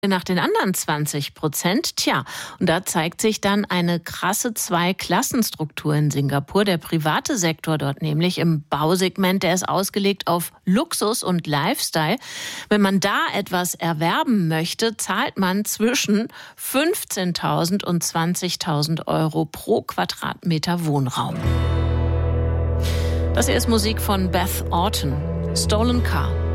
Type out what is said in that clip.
nach den anderen 20%? Tja, und da zeigt sich dann eine krasse Zweiklassenstruktur in Singapur. Der private Sektor dort nämlich im Bausegment, der ist ausgelegt auf Luxus und Lifestyle. Wenn man da etwas erwerben möchte, zahlt man zwischen 15.000 und 20.000 Euro pro Quadratmeter Wohnraum. Das hier ist Musik von Beth Orton, Stolen Car.